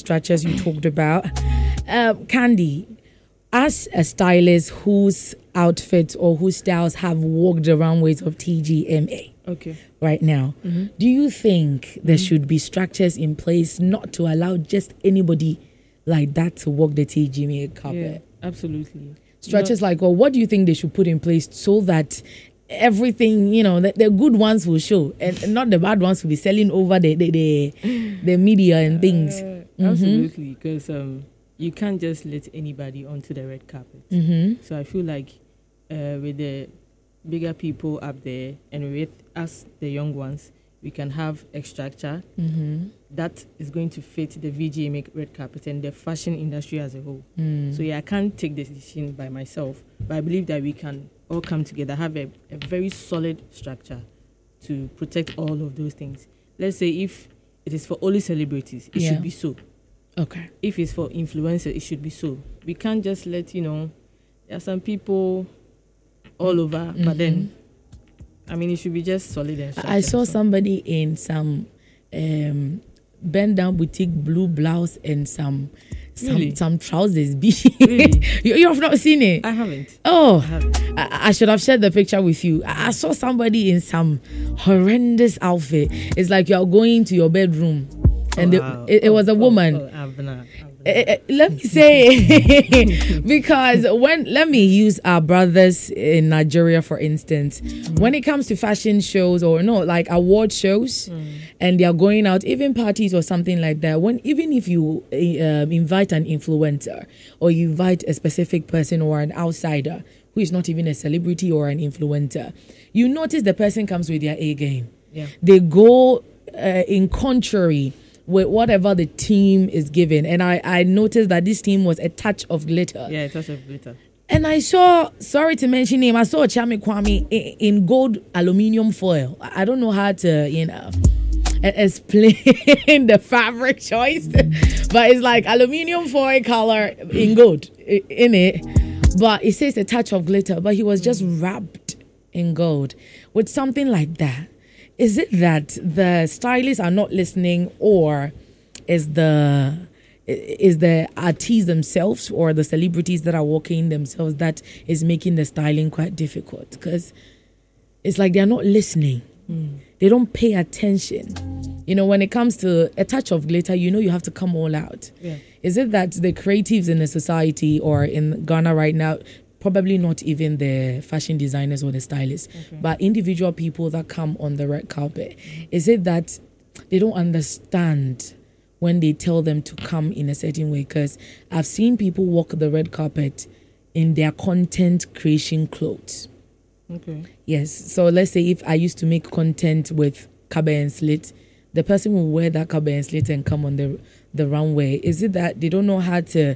structures you talked about. Candy, as a stylist whose outfits or whose styles have walked the runways of TGMA right now, do you think there should be structures in place not to allow just anybody like that to walk the TGMA carpet? Yeah, absolutely. Structures like, well, what do you think they should put in place so that everything, the good ones will show and not the bad ones will be selling over the media and things? Absolutely, because you can't just let anybody onto the red carpet. So I feel like with the bigger people up there and with us, the young ones, we can have a structure that is going to fit the VGMA red carpet and the fashion industry as a whole. So I can't take the decision by myself, but I believe that we can all come together, have a very solid structure to protect all of those things. Let's say if it is for only celebrities, it should be so. Okay. If it's for influencers, it should be so. We can't just let, there are some people all over, but then, it should be just solid and structured. I saw somebody in some bend down boutique blue blouse and some trousers. Really? You have not seen it? I haven't. Oh, I should have shared the picture with you. I saw somebody in some horrendous outfit. It's like you're going to your bedroom. And it was a woman. Let me say, because let me use our brothers in Nigeria, for instance, when it comes to fashion shows or like award shows, and they are going out, even parties or something like that, even if you invite an influencer or you invite a specific person or an outsider who is not even a celebrity or an influencer, you notice the person comes with their A game. Yeah. They go in contrary with whatever the team is given. And I noticed that this team was a touch of glitter. Yeah, a touch of glitter. And I saw, sorry to mention him, I saw Chami Kwame in gold aluminium foil. I don't know how to, explain the fabric choice. But it's like aluminium foil color in gold in it. But it says a touch of glitter. But he was just wrapped in gold with something like that. Is it that the stylists are not listening, or is the artists themselves or the celebrities that are walking themselves that is making the styling quite difficult? Because it's like they're not listening. They don't pay attention. When it comes to a touch of glitter, you have to come all out. Yeah. Is it that the creatives in the society or in Ghana right now, probably not even the fashion designers or the stylists, but individual people that come on the red carpet, is it that they don't understand when they tell them to come in a certain way? Because I've seen people walk the red carpet in their content creation clothes. Okay. Yes. So let's say if I used to make content with Kabe and Slit, the person will wear that Kabe and Slit and come on the runway. Is it that they don't know how to,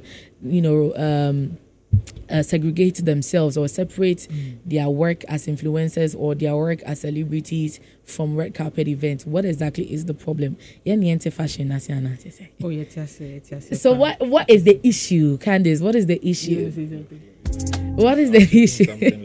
segregate themselves or separate their work as influencers or their work as celebrities from red carpet events? What exactly is the problem? Fashion. Oh, yes. So what is the issue, Candice? What is the issue? Yes. What is the issue? Something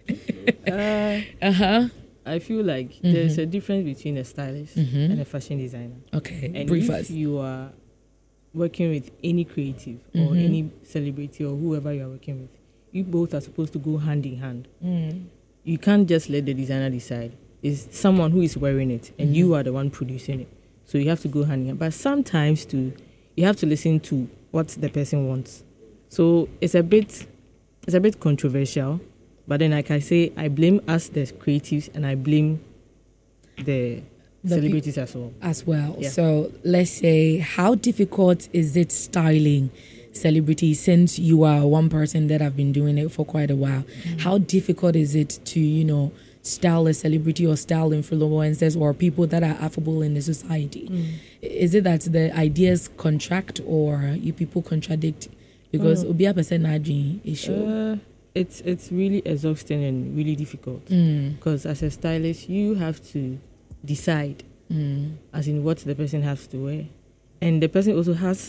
later. I feel like there's a difference between a stylist and a fashion designer. Okay, and brief if us. you are working with any creative or any celebrity or whoever you are working with, you both are supposed to go hand in hand. You can't just let the designer decide. It's someone who is wearing it and you are the one producing it. So you have to go hand in hand. But sometimes too, you have to listen to what the person wants. So it's a bit controversial. But then, like I say, I blame us, the creatives, and I blame the celebrities as well. Yeah. So let's say, how difficult is it styling celebrities, since you are one person that have been doing it for quite a while? How difficult is it to, style a celebrity or style influencers or people that are affable in the society? Is it that the ideas contract or you people contradict? Because Obia person issue. It's really exhausting and really difficult because as a stylist you have to decide as in what the person has to wear, and the person also has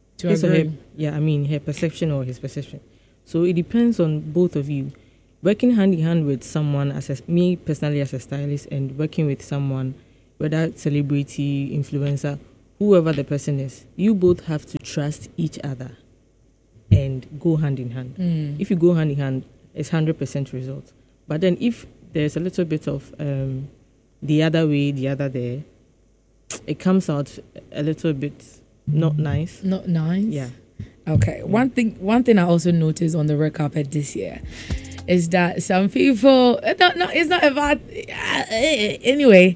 her perception or his perception. So it depends on both of you working hand in hand with someone, me personally as a stylist, and working with someone, whether celebrity, influencer, whoever the person is, you both have to trust each other and go hand in hand. If you go hand in hand, it's 100% result. But then if there's a little bit of the other way, the other there, it comes out a little bit not nice. Not nice? Yeah. Okay. One thing I also noticed on the red carpet this year is that some people, no, it's not about, anyway,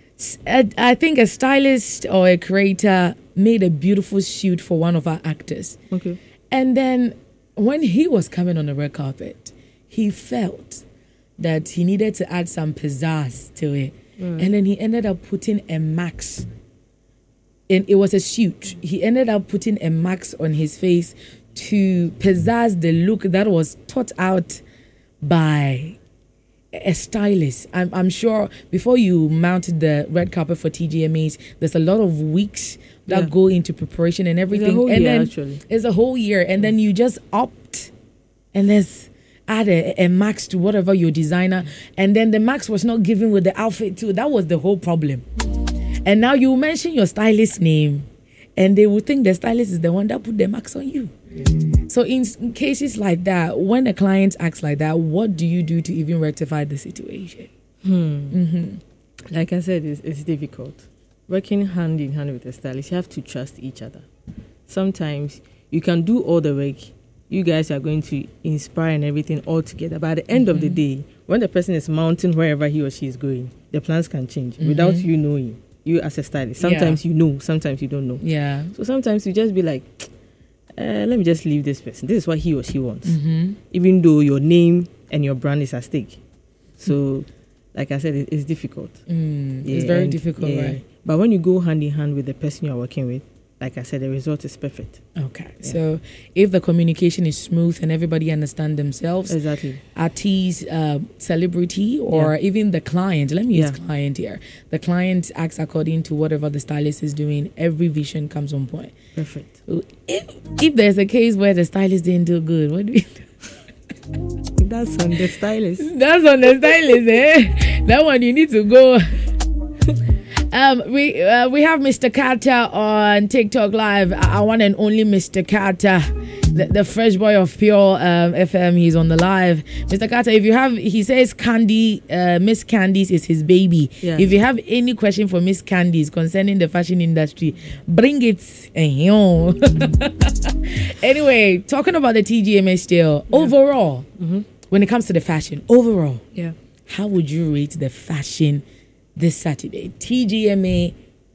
I think a stylist or a creator made a beautiful shoot for one of our actors. Okay. And then when he was coming on the red carpet, he felt that he needed to add some pizzazz to it. And then he ended up putting a max. And it was a shoot. He ended up putting a max on his face to pizzazz the look that was thought out by a stylist. I'm sure before you mounted the red carpet for TGMAs, there's a lot of weeks that go into preparation and everything. It's a whole and year, then actually. It's a whole year. And then you just opt and let's add a max to whatever your designer. And then the max was not given with the outfit too. That was the whole problem. And now you mention your stylist's name and they will think the stylist is the one that put the max on you. So in cases like that, when a client acts like that, what do you do to even rectify the situation? Like I said, it's difficult. Working hand in hand with a stylist, you have to trust each other. Sometimes you can do all the work. You guys are going to inspire and everything all together. But at the end of the day, when the person is mounting wherever he or she is going, the plans can change without you knowing. You as a stylist. Sometimes you know, sometimes you don't know. Yeah. So sometimes you just be like, let me just leave this person. This is what he or she wants. Even though your name and your brand is at stake. So, like I said, it's difficult. It's very difficult, right? But when you go hand in hand with the person you are working with, like I said, the result is perfect. Okay. Yeah. So if the communication is smooth and everybody understands themselves, exactly. Artist, celebrity, or even the client, let me use client here. The client acts according to whatever the stylist is doing. Every vision comes on point. Perfect. If there's a case where the stylist didn't do good, what do we do? That's on the stylist. That's on the stylist, eh? That one you need to go. We have Mr. Carter on TikTok Live. I want and only Mr. Carter, the fresh boy of Pure FM. He's on the live. Mr. Carter, if you have, he says Candy, Miss Candice is his baby. Yeah. If you have any question for Miss Candice concerning the fashion industry, bring it. Anyway, talking about the TGMA still, overall, when it comes to the fashion, overall, how would you rate the fashion this Saturday? TGMA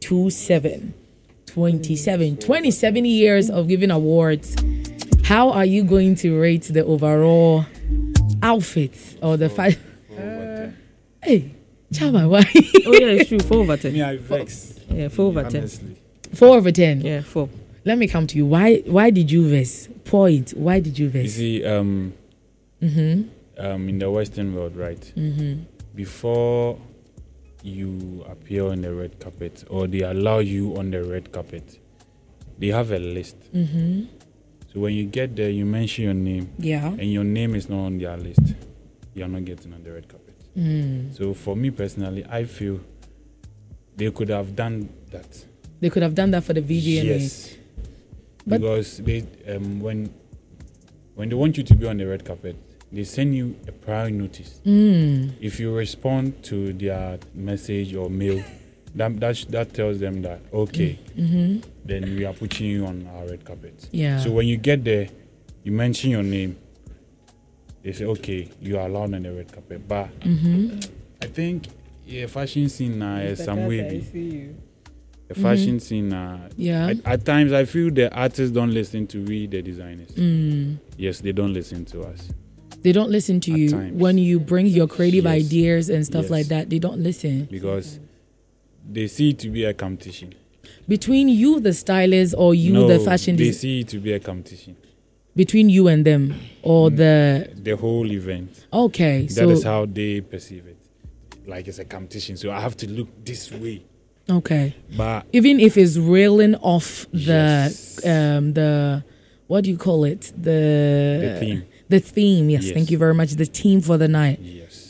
27 years of giving awards. How are you going to rate the overall outfits or the fashion? Hey, Chama, why? Oh yeah, it's true. 4/10. Me, I vex. Yeah, 4/10. Honestly. 4/10. Yeah, 4. Let me come to you. Why did you vex? Point. Why did you vex? You see, in the Western world, right? Before you appear on the red carpet or they allow you on the red carpet, they have a list. So when you get there, you mention your name, and your name is not on their list, you are not getting on the red carpet. So for me personally, I feel they could have done that. They could have done that for the VGMA. Yes, because they when they want you to be on the red carpet, they send you a prior notice. If you respond to their message or mail, that tells them that, okay, then we are putting you on our red carpet. Yeah. So when you get there, you mention your name, they say, okay, you are allowed on the red carpet. But I think fashion scene now is some way. The fashion scene at times I feel the artists don't listen to we, the designers. Yes, they don't listen to us. They don't listen to you times. When you bring your creative ideas and stuff like that. They don't listen because they see it to be a competition between you, the stylist, or you, the fashion. They see it to be a competition between you and them, or the whole event. Okay, that is how they perceive it. Like it's a competition, so I have to look this way. Okay, but even if it's railing off the what do you call it? The theme. The theme, yes. Thank you very much. The theme for the night. Yes.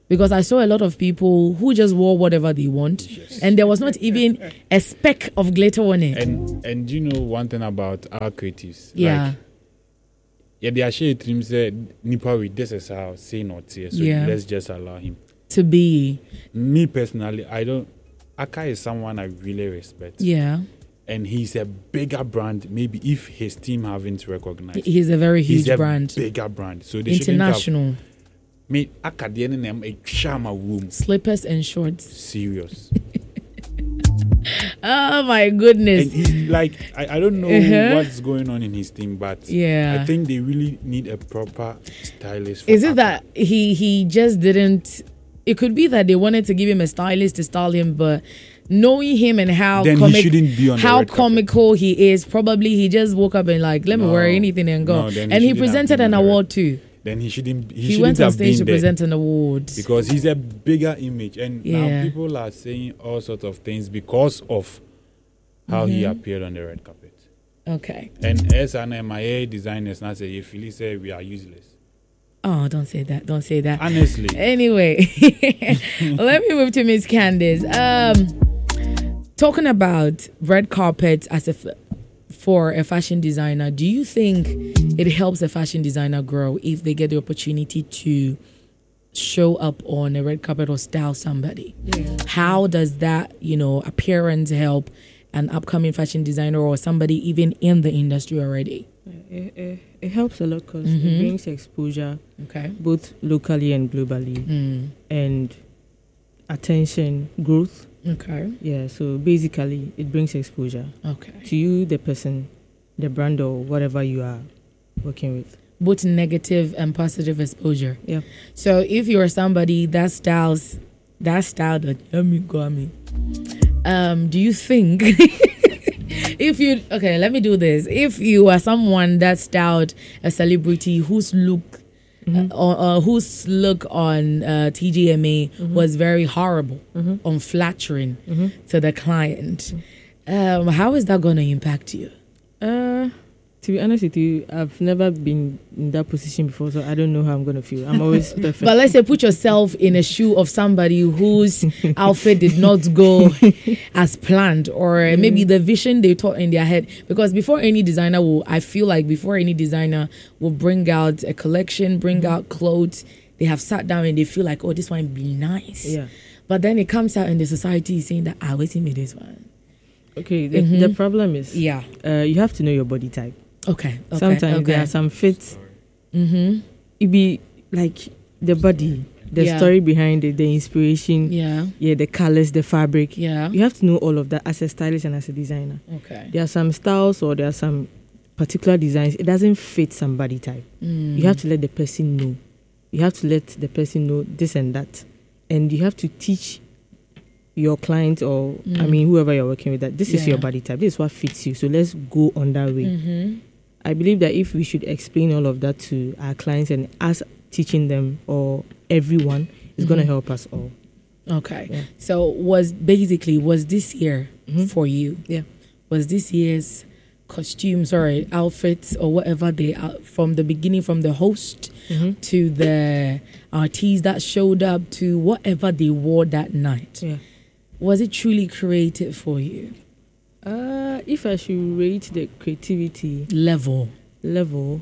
Because I saw a lot of people who just wore whatever they want, and there was not even a speck of glitter on it. And you know one thing about our creatives? Yeah. Like, they are sharing dreams that Nipa with this is how say not here. So let's just allow him to be. Me personally, Aka is someone I really respect. Yeah. And he's a bigger brand. Maybe if his team haven't recognized, he's a very huge brand. Bigger brand. So they international. Me Akadian and a shama room. Slippers and shorts. Serious. Oh my goodness. And he's like, I don't know what's going on in his team, but I think they really need a proper stylist for Is it Aka. that he just didn't? It could be that they wanted to give him a stylist to style him, but knowing him and how he shouldn't be on how the red comical carpet. He is, probably he just woke up and like, let me wear anything and go. And he presented an award too. Then he shouldn't. He went on stage to present an award because he's a bigger image, and now people are saying all sorts of things because of how he appeared on the red carpet. Okay. And as an MIA designers now say, if you say we are useless. Oh, don't say that. Don't say that. Honestly. Anyway, let me move to Miss Candice. Talking about red carpet for a fashion designer, do you think it helps a fashion designer grow if they get the opportunity to show up on a red carpet or style somebody? Yeah. How does that, appearance help an upcoming fashion designer or somebody even in the industry already? It helps a lot because it brings exposure, both locally and globally, and attention, growth. Okay. Yeah, so basically it brings exposure. Okay. To you, the person, the brand, or whatever you are working with. Both negative and positive exposure. Yeah. So if you're somebody that styles that yummy gummy, do you think let me do this. If you are someone that styled a celebrity whose look whose look on TGMA was very horrible, unflattering to the client, how is that going to impact you? To be honest with you, I've never been in that position before, so I don't know how I'm going to feel. I'm always perfect. But let's say put yourself in a shoe of somebody whose outfit did not go as planned, or maybe the vision they thought in their head. Because before any designer will bring out a collection, bring out clothes, they have sat down and they feel like, oh, this one would be nice. Yeah. But then it comes out and the society is saying that, waiting me this one. Okay, the problem is, you have to know your body type. Okay. Sometimes there are some fits. It be like the body, the story behind it, the inspiration. The colors, the fabric. You have to know all of that as a stylist and as a designer. Okay. There are some styles or there are some particular designs. It doesn't fit some body type. You have to let the person know. You have to let the person know this and that, and you have to teach your client or whoever you're working with that this is your body type. This is what fits you. So let's go on that way. I believe that if we should explain all of that to our clients and us teaching them or everyone, it's going to help us all. Okay. Yeah. So was this year for you? Yeah. Was this year's costumes or outfits or whatever they are from the beginning, from the host to the artists that showed up to whatever they wore that night? Yeah. Was it truly creative for you? If I should rate the creativity level, maybe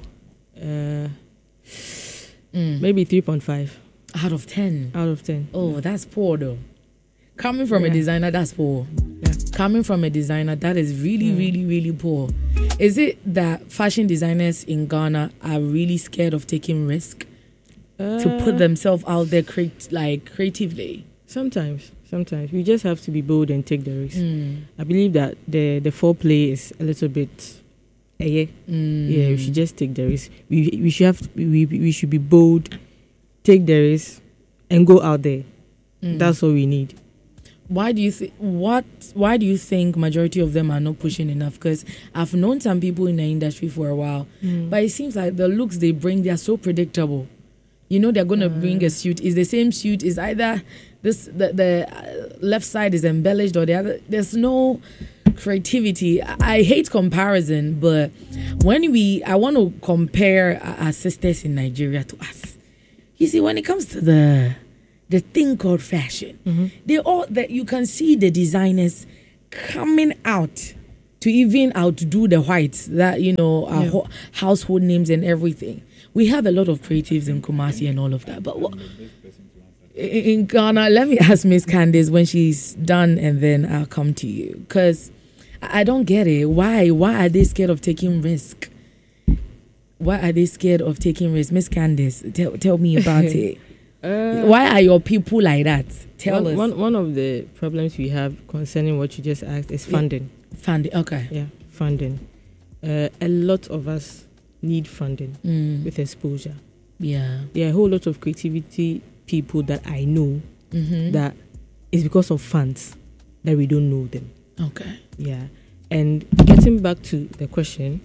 3.5 out of 10. Out of 10. Oh, that's poor though. Coming from a designer, that's poor. Yeah. Coming from a designer, that is really, really, really poor. Is it that fashion designers in Ghana are really scared of taking risk to put themselves out there creatively? Sometimes we just have to be bold and take the risk. I believe that the foreplay is a little bit we should just take the risk. We should be bold, take the risk and go out there. That's all we need. Why do you think majority of them are not pushing enough? Because I've known some people in the industry for a while, but it seems like the looks they bring, they are so predictable. They're going to bring a suit. It's the same suit. It's either the left side is embellished or the other. There's no creativity. I hate comparison, but I want to compare our sisters in Nigeria to us. You see, when it comes to the the thing called fashion. They all that you can see the designers coming out to even outdo the whites that are household names and everything. We have a lot of creatives in Kumasi and all of that, but in Ghana, let me ask Miss Candice when she's done, and then I'll come to you, because I don't get it. Why are they scared of taking risk? Why are they scared of taking risk? Miss Candice, tell me about it. Why are your people like that? Tell us. One of the problems we have concerning what you just asked is funding. Funding, okay. Yeah, funding. A lot of us need funding with exposure. Yeah. There are a whole lot of creativity people that I know that it's because of funds that we don't know them. Okay. Yeah. And getting back to the question,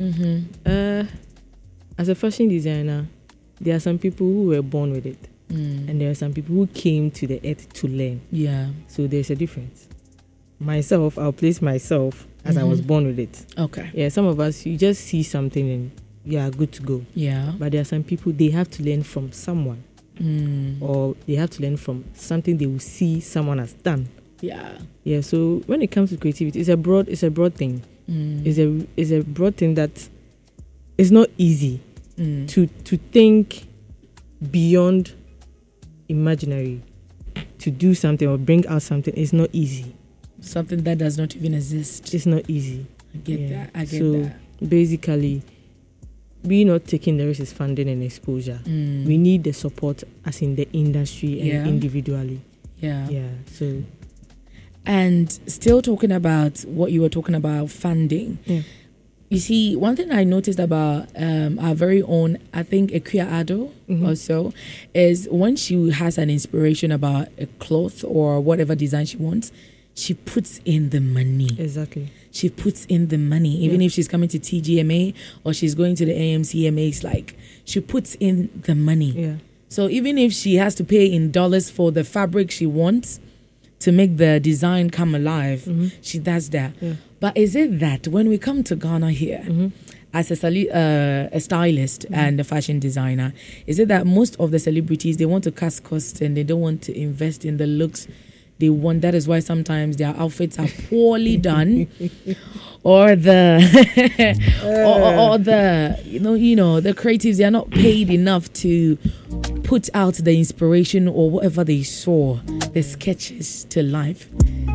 as a fashion designer, there are some people who were born with it. And there are some people who came to the earth to learn. Yeah. So there's a difference. Myself, I'll place myself as I was born with it. Okay. Yeah, some of us, you just see something and yeah, good to go. Yeah. But there are some people, they have to learn from someone. Or they have to learn from something they will see someone has done. Yeah. Yeah, so when it comes to creativity, it's a broad thing. It's a broad thing that it's not easy to think beyond imaginary, to do something or bring out something. It's not easy. Something that does not even exist. It's not easy. I get that. I get so that. Basically, we not taking the risk is funding and exposure. We need the support as in the industry and individually. Yeah. Yeah. So, and still talking about what you were talking about, funding. Yeah. You see, one thing I noticed about our very own, I think, Akua Ado also, is when she has an inspiration about a cloth or whatever design she wants, she puts in the money. Exactly. She puts in the money. Even if she's coming to TGMA or she's going to the AMCMA, it's like she puts in the money. Yeah. So even if she has to pay in dollars for the fabric she wants to make the design come alive, she does that. Yeah. But is it that when we come to Ghana here, as a stylist and a fashion designer, is it that most of the celebrities, they want to cut costs and they don't want to invest in the looks they want? That is why sometimes their outfits are poorly done, or the or the the creatives, they are not paid enough to put out the inspiration or whatever they saw, the sketches, to life.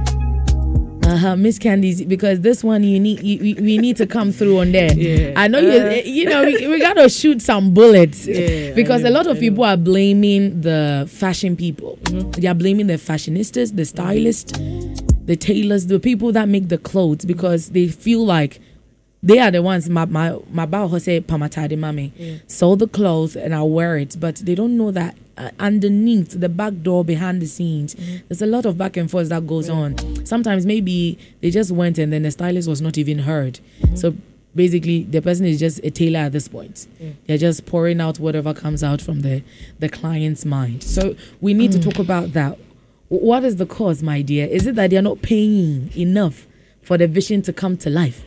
Miss Candice, because this one we need to come through on there. Yeah. I know we gotta shoot some bullets because a lot of people are blaming the fashion people. They are blaming the fashionistas, the stylists, the tailors, the people that make the clothes, because they feel like they are the ones. My bao say pamatade mami, sew the clothes and I'll wear it, but they don't know that underneath the back door, behind the scenes, there's a lot of back and forth that goes on. Sometimes maybe they just went and then the stylist was not even heard. So basically the person is just a tailor at this point. They're just pouring out whatever comes out from the client's mind. So we need to talk about that. What is the cause, my dear? Is it that they're not paying enough for the vision to come to life?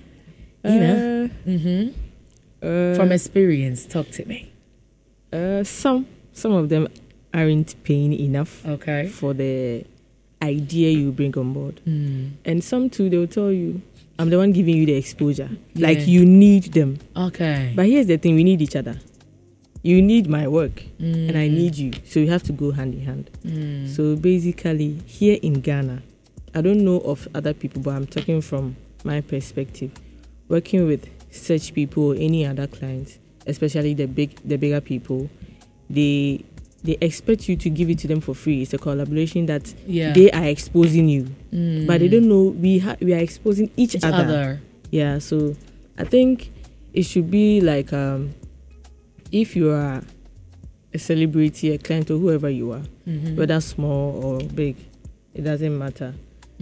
From experience, talk to me. Some of them aren't paying enough for the idea you bring on board. And some too, they'll tell you, I'm the one giving you the exposure. Like, you need them. Okay. But here's the thing, we need each other. You need my work and I need you. So we have to go hand in hand. So basically, here in Ghana, I don't know of other people, but I'm talking from my perspective. Working with such people or any other clients, especially the bigger people, they expect you to give it to them for free. It's a collaboration that they are exposing you, but they don't know we are exposing each other. Yeah, so I think it should be like if you are a celebrity, a client, or whoever you are, whether small or big, it doesn't matter.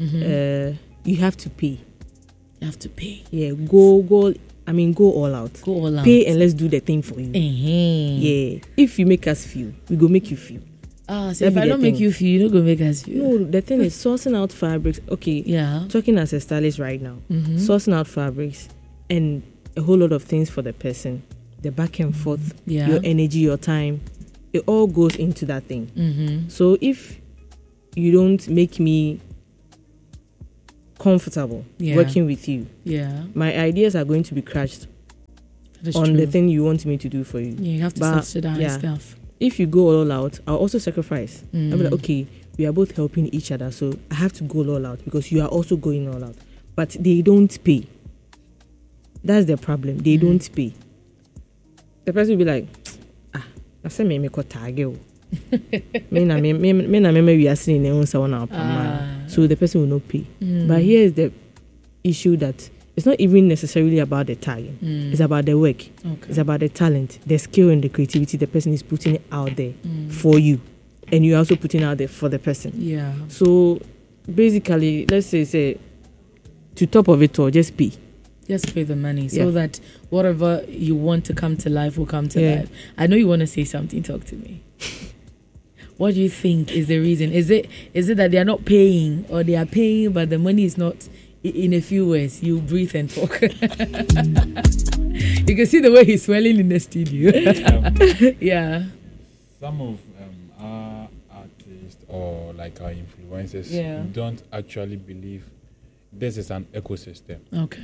You have to pay. You have to pay. Yeah, go. I mean, go all out. Go all out. Pay and let's do the thing for you. Yeah. If you make us feel, we go make you feel. So if I don't make you feel, you don't go make us feel. No, the thing is sourcing out fabrics. Okay. Yeah. Talking as a stylist right now, sourcing out fabrics and a whole lot of things for the person, the back and forth, your energy, your time. it all goes into that thing. Mm-hmm. So if you don't make me comfortable working with you, my ideas are going to be crushed on the thing you want me to do for you. Yeah, you have to subsidize stuff. If you go all out, I'll also sacrifice. I'll be like, okay, we are both helping each other, so I have to go all out because you are also going all out. But they don't pay. That's the problem. They don't pay. The person will be like, I said, me ko target. We are seeing so the person will not pay. But here is the issue that it's not even necessarily about the target. It's about the work. Okay. It's about the talent, the skill, and the creativity the person is putting out there for you, and you're also putting out there for the person. Yeah. So basically, let's say to top of it all, just pay. Just pay the money so that whatever you want to come to life will come to life. I know you want to say something. Talk to me. What do you think is the reason? Is it that they are not paying, or they are paying but the money is not? In a few words, you breathe and talk. You can see the way he's swelling in the studio. Yeah. Some of our artists or like our influencers don't actually believe this is an ecosystem. Okay.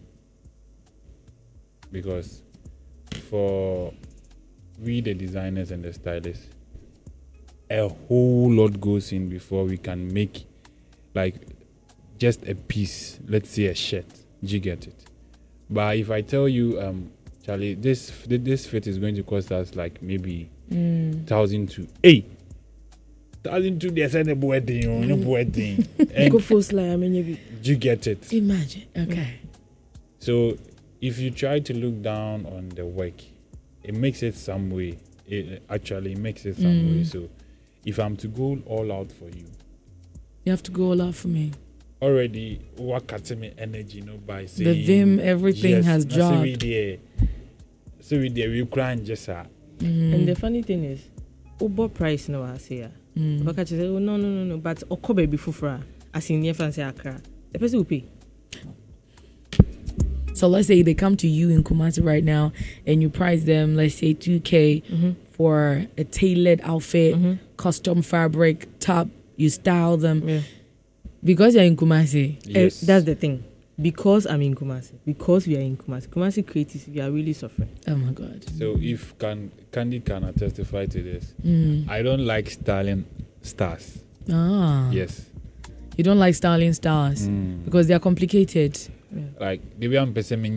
Because for we, the designers and the stylists, a whole lot goes in before we can make like just a piece, let's say a shirt. Do you get it? But if I tell you, Charlie, this fit is going to cost us like maybe 1,000 to 1,000 to the same wedding. Do you get it? Imagine. Okay. So if you try to look down on the work, it makes it some way. It actually makes it some way. So if I'm to go all out for you, you have to go all out for me. Already, what cuts me energy, by saying the vim, everything has dropped. So we crying just And the funny thing is, Uber price no I say. But say, oh no. But Okobe before as in near fancy Accra, the person will pay. So let's say they come to you in Kumasi right now, and you price them, let's say 2K for a tailored outfit, custom fabric, top. You style them. Yeah. Because you're in Kumasi. Yes. That's the thing. Because I'm in Kumasi. Because we are in Kumasi. Kumasi creatives, we are really suffering. Oh my God. So if Candy can testify to this, I don't like styling stars. Yes. You don't like styling stars because they are complicated. Yeah. Like the way I'm perceiving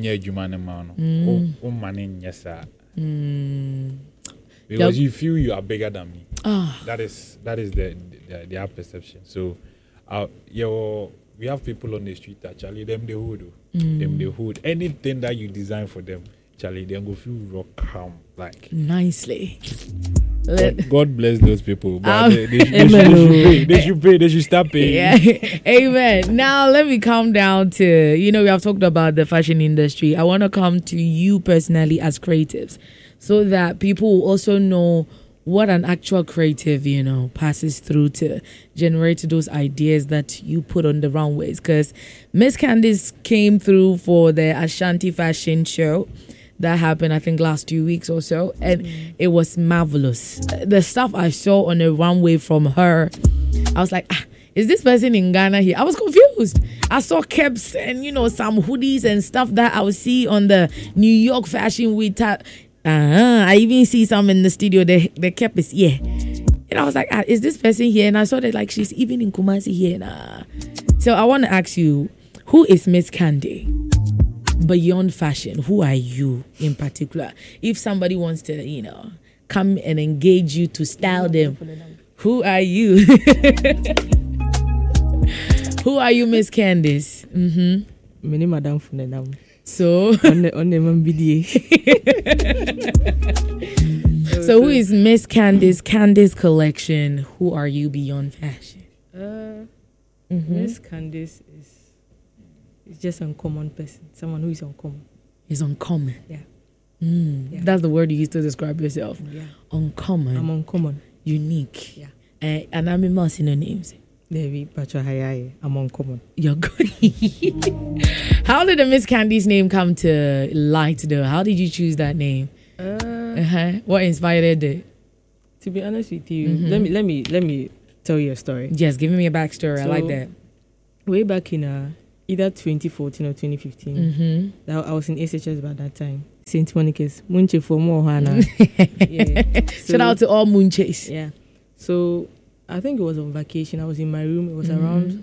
because you feel you are bigger than me. That is their perception. So we have people on the street that Charlie them the hood. Them the hood. Anything that you design for them, Charlie, they go feel rock calm like nicely. God bless those people. But they should pay. They should stop paying. Yeah. Amen. Now let me come down to, we have talked about the fashion industry. I want to come to you personally as creatives, so that people will also know what an actual creative, passes through to generate those ideas that you put on the runways. Because Miss Candice came through for the Ashanti fashion show that happened, I think, last 2 weeks or so. And it was marvelous. The stuff I saw on the runway from her, I was like, is this person in Ghana here? I was confused. I saw caps and, some hoodies and stuff that I would see on the New York Fashion Week. I even see some in the studio. The cap is here. And I was like, is this person here? And I saw that she's even in Kumasi here. So I want to ask you, who is Miss Candy? Beyond fashion, who are you in particular? If somebody wants to, come and engage you to style them, who are you? Who are you, Miss Candice? Many Madame Funenam. So, on the BDA. So who is Miss Candice? Candice Collection. Who are you beyond fashion? Miss Candice is just an uncommon person. Someone who is uncommon. Is uncommon. Yeah. Yeah. That's the word you used to describe yourself. Yeah. Uncommon. I'm uncommon. Unique. Yeah. And I'm immersing the names. I'm uncommon. You're good. How did the Miss Candice name come to light though? How did you choose that name? What inspired it? To be honest with you, let me tell you a story. Yes, give me a backstory. I like that. Way back in either 2014 or 2015, I was in SHS by that time. St. Monica's Munche for more Hana. Shout out to all Munches. Yeah. So I think it was on vacation. I was in my room. It was around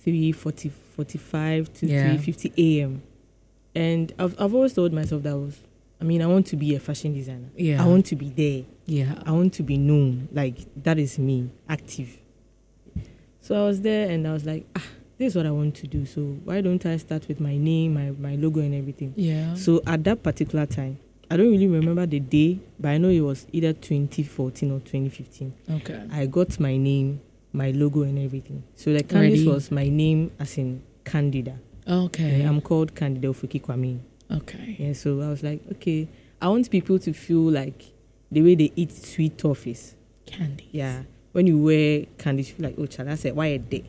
3:45 to 3:50 a.m. And I've always told myself I want to be a fashion designer. Yeah. I want to be there. Yeah. I want to be known. Like, that is me, active. So I was there and I was like, this is what I want to do. So why don't I start with my name, my logo and everything? Yeah. So at that particular time, I don't really remember the day, but I know it was either 2014 or 2015. Okay. I got my name, my logo and everything. So the Candice was my name as in Candida. Okay. I'm called Candida Ofuki Kwame. Okay. Yeah, so I was like, okay, I want people to feel like the way they eat sweet toffees. Candy. Yeah. When you wear candies, you feel like, oh, child, I said, why a day?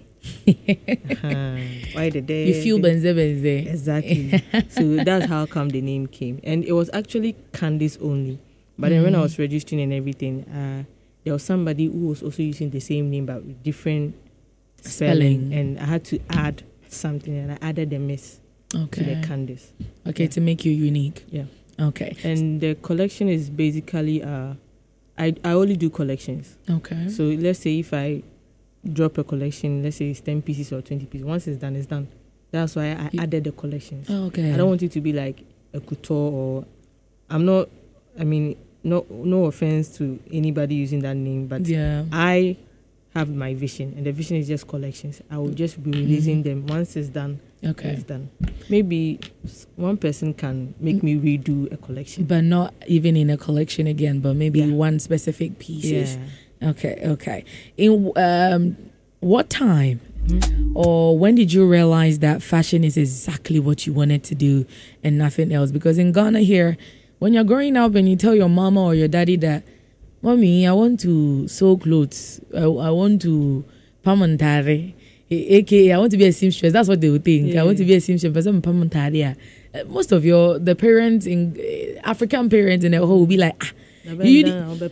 Why the day? You feel benze. Exactly. So that's how come the name came. And it was actually Candice only. But then when I was registering and everything, there was somebody who was also using the same name but with different spelling. And I had to add something, and I added the miss to the Candice. Okay, to make you unique. Yeah. Okay. And the collection is basically, I only do collections. Okay. So let's say if I drop a collection, let's say it's 10 pieces or 20 pieces. Once it's done, it's done. That's why I added the collections. Okay. I don't want it to be like a couture or... no offense to anybody using that name, but I have my vision, and the vision is just collections. I will just be releasing them. Once it's done, it's done. Maybe one person can make me redo a collection. But not even in a collection again, but maybe one specific pieces. Yeah. Okay. In what time or when did you realize that fashion is exactly what you wanted to do and nothing else? Because in Ghana here, when you're growing up and you tell your mama or your daddy that, Mommy, I want to sew clothes, I want to pamantare, aka I want to be a seamstress, that's what they would think. I want to be a seamstress, but some pamantare. Most of the parents in African parents in the whole will be like, they're gonna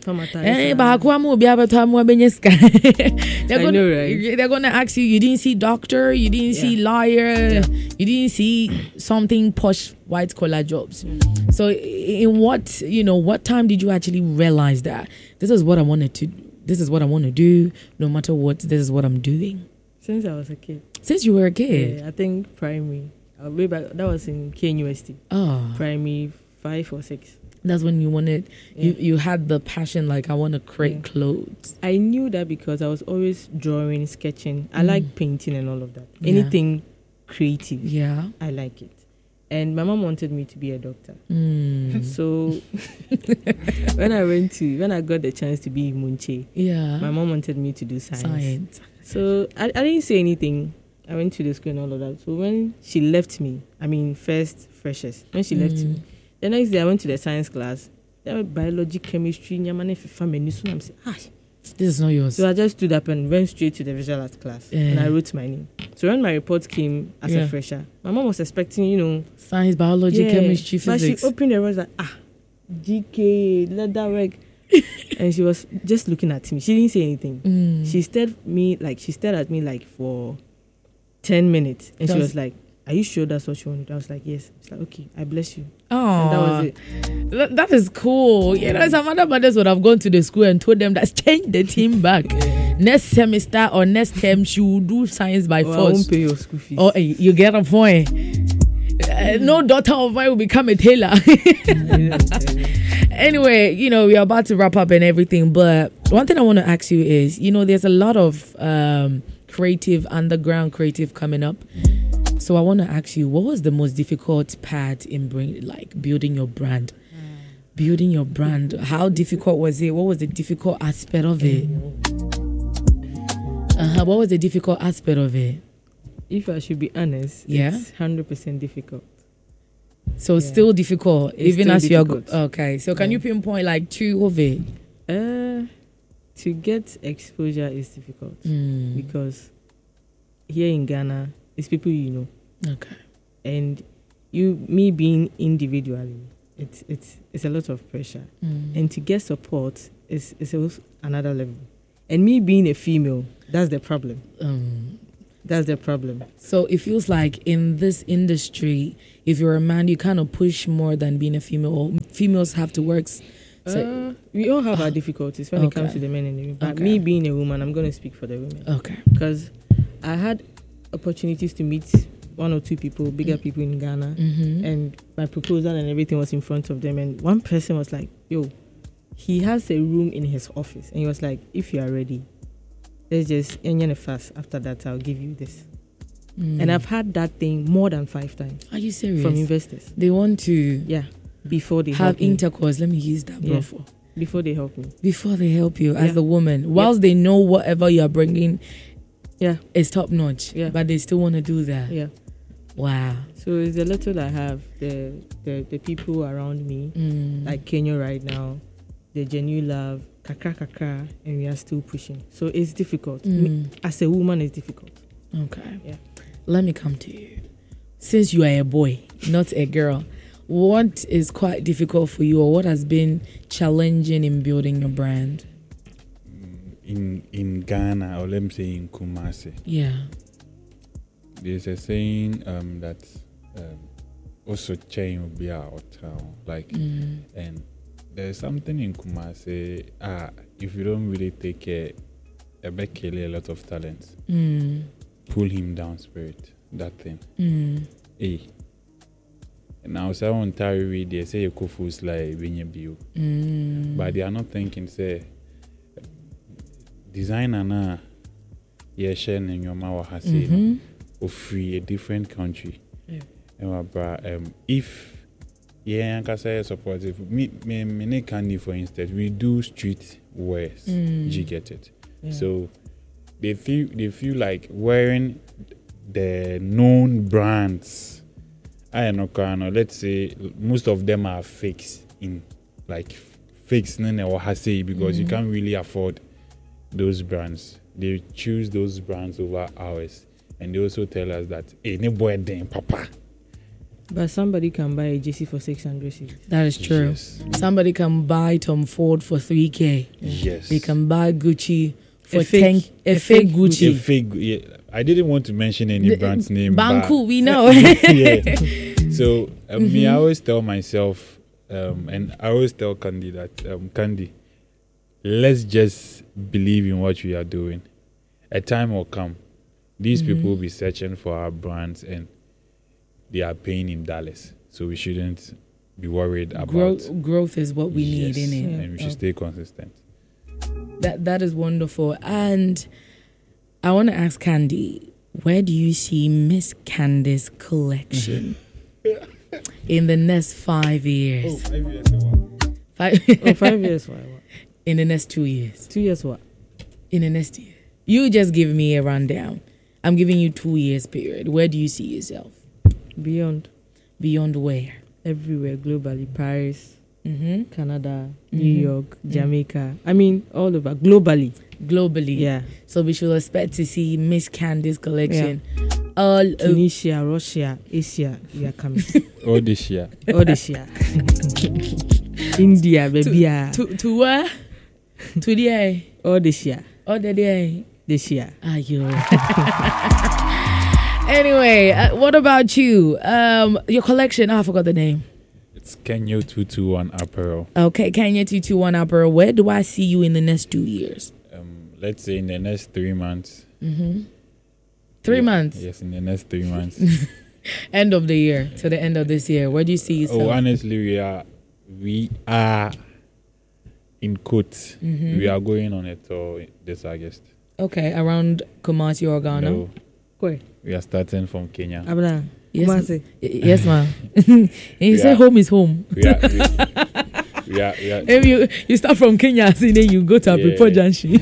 ask you didn't see doctor, you didn't see lawyer, you didn't see something posh white collar jobs. So in what time did you actually realize that this is what I want to do, no matter what, this is what I'm doing? Since I was a kid. Since you were a kid? Yeah, I think primary. Way back, that was in KNUST. Primary 5 or 6. That's when you wanted, you had the passion, like, I want to create clothes. I knew that because I was always drawing, sketching. I like painting and all of that. Anything creative. Yeah. I like it. And my mom wanted me to be a doctor. So when I got the chance to be in Munche, my mom wanted me to do science. So I didn't say anything. I went to the school and all of that. So when she left me, first freshers, when she left me, the next day I went to the science class. There were biology, chemistry, I'm saying, this is not yours. So I just stood up and went straight to the visual arts class and I wrote my name. So when my report came as a fresher, my mom was expecting, science, biology, chemistry, physics. But she opened her eyes like, GK, let that work. And she was just looking at me. She didn't say anything. She stared at me like for 10 minutes. And she was like, are you sure that's what you wanted? I was like, yes. She's like, okay, I bless you. Oh, and that was it. That is cool. Some other mothers would have gone to the school and told them that change the team back. Next semester or next term, she will do science by force. I won't pay your school fees. Oh, you get a point. No daughter of mine will become a tailor. Anyway, we are about to wrap up and everything. But one thing I want to ask you is, there's a lot of underground creative coming up. So I want to ask you, what was the most difficult part in building your brand? Building your brand, how difficult was it? What was the difficult aspect of it? What was the difficult aspect of it? If I should be honest, it's 100% difficult. So still difficult, even as you are okay. So can you pinpoint 2 of it? To get exposure is difficult because here in Ghana, it's people you know. Okay. And me being individually, it's a lot of pressure, and to get support is also another level. And me being a female, that's the problem. That's the problem. So it feels like in this industry, if you're a man, you kind of push more than being a female. Or females have to work. We all have our difficulties when it comes to the men and the women. But me being a woman, I'm going to speak for the women. Okay. Because I had opportunities to meet one or two people, bigger people in Ghana, and my proposal and everything was in front of them. And one person was like, yo, he has a room in his office. And he was like, if you are ready, let's just end a fast. After that, I'll give you this. And I've had that thing more than 5 times. Are you serious? From investors. They want to... Yeah. Before they have intercourse. Let me use that, bro. Yeah. Before they help me. Before they help you as the woman. Whilst they know whatever you're bringing is top notch. Yeah. But they still want to do that. Yeah. Wow. So it's a little I have the people around me, like Kenya right now, the genuine love, kakra, and we are still pushing. So it's difficult. As a woman, it's difficult. Okay. Yeah. Let me come to you. Since you are a boy, not a girl, what is quite difficult for you, or what has been challenging in building your brand? In Ghana, or let me say in Kumasi. Yeah. There's a saying that also chain will be out town. Like, and there's something in Kumasi, if you don't really take care, a lot of talent. Pull him down spirit, that thing. Hey. Now, someone Ontario, they say a kufus like Vinyabio. But they are not thinking, say, designer na, Yeshen and your Mawa Hasi, or free a different country. If Yankasa supportive, me Candy, for instance, we do street wears. You get it? Yeah. So they feel like wearing the known brands. I know, let's say most of them are fakes or Hase, because you can't really afford those brands. They choose those brands over ours, and they also tell us that no boy then papa. But somebody can buy a JC for 600 cedis. That is true. Yes. Somebody can buy Tom Ford for 3K. Yes. They can buy Gucci for 10. A fake Gucci. A fake. Yeah. I didn't want to mention any brand's name. Banku, we know. Yeah. So me, I always tell myself, and I always tell Candy that Candy, let's just believe in what we are doing. A time will come. These people will be searching for our brands, and they are paying in dollars. So we shouldn't be worried about growth is what we need, innit? And we should stay consistent. That is wonderful. And I want to ask Candy, where do you see Miss Candy's collection in the next 5 years? 5 years or what? 5 years what? In the next 2 years. 2 years what? In the next year. You just give me a rundown. I'm giving you 2 years period. Where do you see yourself? Beyond. Beyond where? Everywhere, globally. Paris, Canada, New York, Jamaica. I mean, all over. Globally. Yeah. So we should expect to see Miss Candy's collection. All Tunisia, Russia, Asia, we are coming. All this year. India, baby. To where? To the all this year. All the day. This year. Anyway, what about you? Your collection, I forgot the name. It's Kenya 221 Apparel. Okay, Kenya 221 Apparel. Where do I see you in the next 2 years? Let's say in the next 3 months. 3 months? Yes, in the next 3 months. End of the year, to the end of this year. Where do you see yourself? Oh, honestly, we are in quotes. We are going on a tour this August. Okay, around Kumasi or Ghana? No. Where? We are starting from Kenya. Abra. Yes, ma'am. And you say home is home. We are if you start from Kenya, and then you go to Apipo Junction.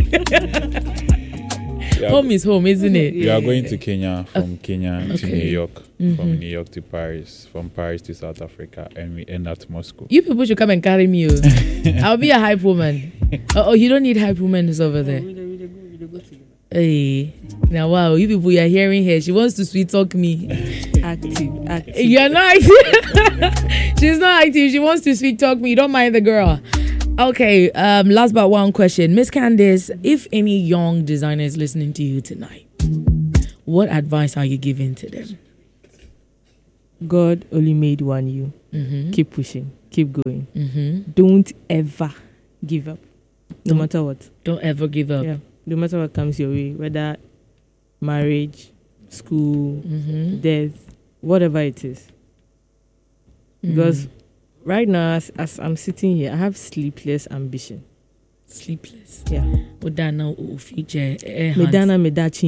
Home is home, isn't it? We are going to Kenya, from Kenya to New York, from New York to Paris, from Paris to South Africa, and we end at Moscow. You people should come and carry me. I'll be a hype woman. You don't need hype women over there. Hey, now wow, you people are hearing her. She wants to sweet talk me. Active. You're not active. She's not active. She wants to speak. Talk me. Don't mind the girl. Okay. Last but one question, Miss Candice. If any young designer is listening to you tonight, what advice are you giving to them? God only made one you. Mm-hmm. Keep pushing. Keep going. Mm-hmm. Don't ever give up. No matter what. Don't ever give up. Yeah. No matter what comes your way, whether marriage, school, death, whatever it is. Because right now, as I'm sitting here, I have sleepless ambition. Sleepless. Yeah. Udana future. Medana medachi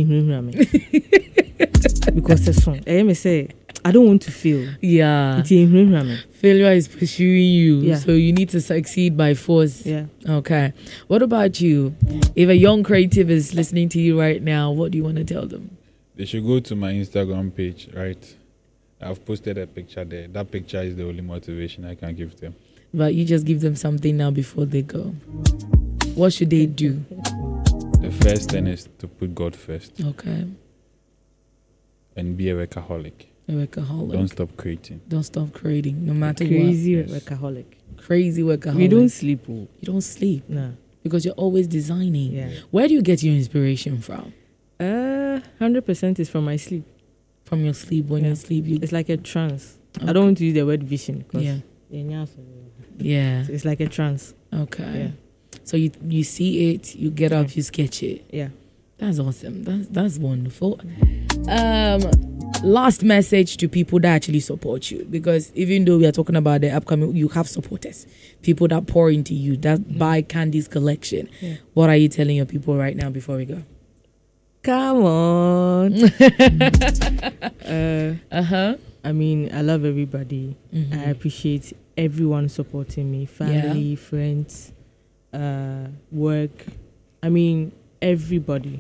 because that's fun. I say I don't want to fail. Yeah. Failure is pursuing you. Yeah. So you need to succeed by force. Yeah. Okay. What about you? If a young creative is listening to you right now, what do you want to tell them? They should go to my Instagram page, right? I've posted a picture there. That picture is the only motivation I can give them. But you just give them something now before they go. What should they do? The first thing is to put God first. Okay. And be a workaholic. A workaholic. Don't stop creating. Don't stop creating, no matter Crazy what. workaholic. Crazy workaholic. We don't sleep. You don't sleep. No. Because you're always designing. Yeah. Where do you get your inspiration from? 100% is from my sleep. From your sleep. When you sleep, it's like a trance. Okay. I don't want to use the word vision. Yeah. Yeah. So it's like a trance. Okay. Yeah. So you see it, you get up, you sketch it. Yeah. That's awesome. That's wonderful. Last message to people that actually support you, because even though we are talking about the upcoming, you have supporters, people that pour into you, that buy Candice collection. Yeah. What are you telling your people right now before we go? Come on. I mean, I love everybody. I appreciate everyone supporting me, family, friends, work. I mean, everybody.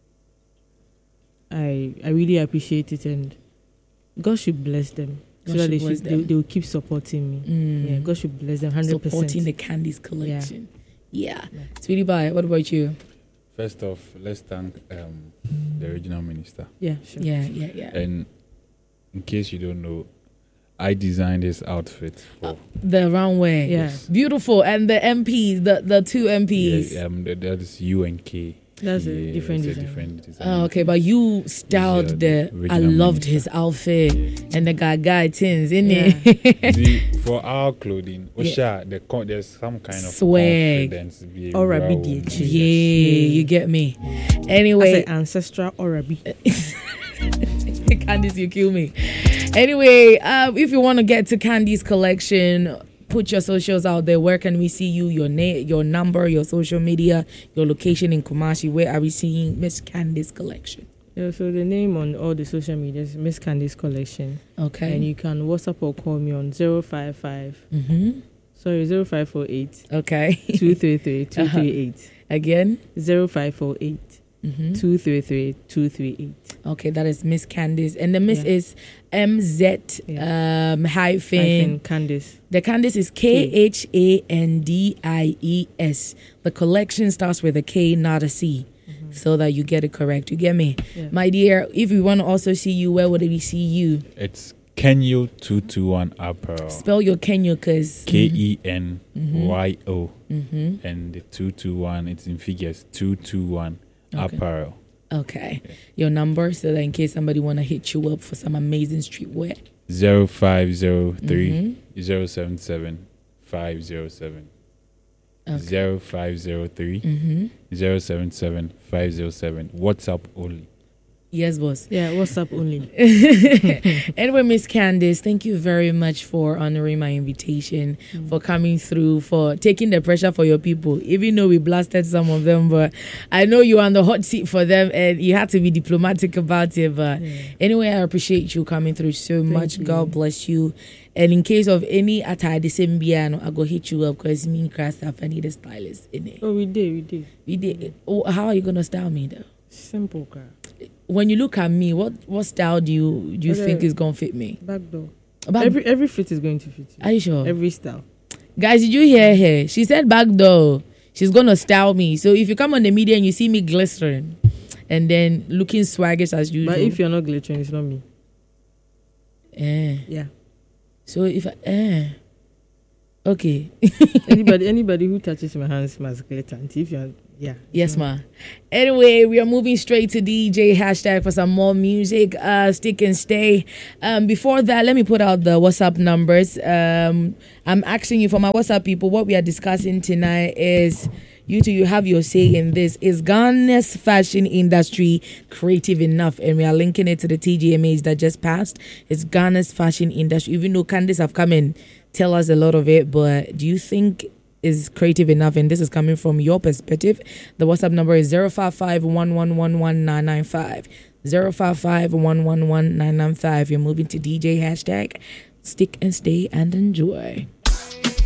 I really appreciate it, and God should bless them. So that they will keep supporting me. Yeah, God should bless them 100%. Supporting the Candice collection. Yeah. Sweetie Bye, what about you? First off, let's thank the regional minister. Yeah, sure. Yeah. And in case you don't know, I designed this outfit for the runway. Yeah. Yes. Beautiful. And the MPs, the two MPs. Yeah, that is U and K. That's a different design. Oh, okay, but you styled I loved his outfit and the guy things in it. See, for our clothing, there's some kind of swag. Confidence. Orabi. Yeah, you get me. Anyway, ancestral Orabi. Candice, you kill me. Anyway, if you want to get to Candice collection, put your socials out there. Where can we see you? Your name, your number, your social media, your location in Kumasi. Where are we seeing Miss Candice collection? Yeah, so the name on all the social media is Miss Candice collection. Okay. And you can WhatsApp or call me on 055. Sorry, 0548. Okay. 233 238. Again? 0548. 233 238. Okay, that is Miss Candice, and the Miss is MZ hyphen Candice. The Candice is KHANDIES. The collection starts with a K, not a C, so that you get it correct. You get me, my dear? If we want to also see you, where would we see you? It's Kenyo 221 Apparel. Spell your Kenyo, cause KENYO, and the 221. It's in figures 221. Okay. Apparel. Okay. Your number, so that in case somebody want to hit you up for some amazing streetwear. 0503 077 507. 0503 077 507. WhatsApp only. Yes, boss. Yeah, WhatsApp only. Anyway, Miss Candice, thank you very much for honoring my invitation, for coming through, for taking the pressure for your people. Even though we blasted some of them, but I know you're on the hot seat for them and you had to be diplomatic about it. But anyway, I appreciate you coming through so much. God bless you. And in case of any attire the same piano, I go hit you up because me and Krasaf, I need a stylist in it. Oh, we did. Oh, how are you gonna style me though? Simple, girl. When you look at me, what style do you think is gonna fit me? Back door. Every fit is going to fit you. Are you sure? Every style. Guys, did you hear her? She said back door. She's gonna style me. So if you come on the media and you see me glistering and then looking swaggish as usual. But if you're not glittering, it's not me. Yeah. So if okay. anybody who touches my hands must glitter. And if you're Yes, ma. Anyway, we are moving straight to DJ hashtag for some more music. Stick and stay. Before that, let me put out the WhatsApp numbers. I'm asking you for my WhatsApp people. What we are discussing tonight is you have your say in this. Is Ghana's fashion industry creative enough? And we are linking it to the TGMAs that just passed. It's Ghana's fashion industry. Even though Candice have come and tell us a lot of it, but do you think is creative enough? And this is coming from your perspective. The WhatsApp number is 055-111-995. 055-111-995. You're moving to DJ hashtag. Stick and stay and enjoy.